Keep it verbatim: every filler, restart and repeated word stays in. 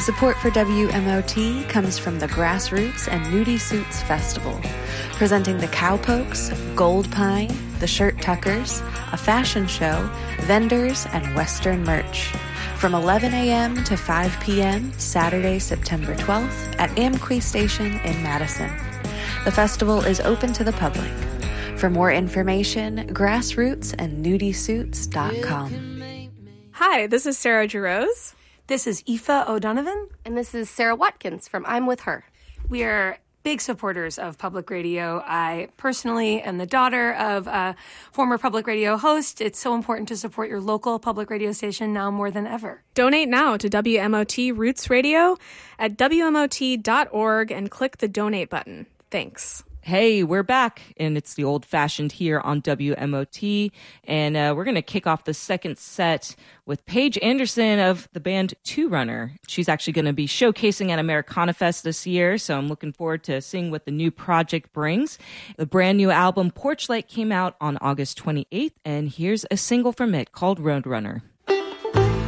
Support for W M O T comes from the Grassroots and Nudie Suits Festival, presenting the Cowpokes, Gold Pine, the Shirt Tuckers, a fashion show, vendors, and Western merch. From eleven a.m. to five p.m. Saturday, September twelfth at Amqui Station in Madison. The festival is open to the public. For more information, grassroots and nudie suits dot com. Hi, this is Sarah Jarosz. This is Aoife O'Donovan. And this is Sarah Watkins from I'm With Her. We are big supporters of public radio. I personally am the daughter of a former public radio host. It's so important to support your local public radio station now more than ever. Donate now to W M O T Roots Radio at W M O T dot org and click the donate button. Thanks. Hey, we're back, and it's the old-fashioned here on W M O T, and uh, we're going to kick off the second set with Paige Anderson of the band Two Runner. She's actually going to be showcasing at Americana Fest this year, so I'm looking forward to seeing what the new project brings. The brand new album Porch Light came out on August twenty-eighth, and here's a single from it called Roadrunner.